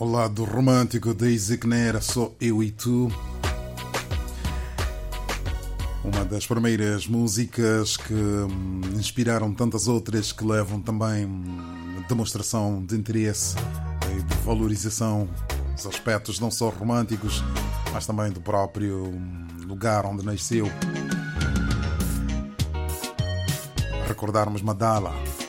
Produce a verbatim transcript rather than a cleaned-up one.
ao lado romântico da Isigneira, Só Eu e Tu. Uma das primeiras músicas que inspiraram tantas outras, que levam também demonstração de interesse e de valorização dos aspectos não só românticos, mas também do próprio lugar onde nasceu. Recordarmos Madala.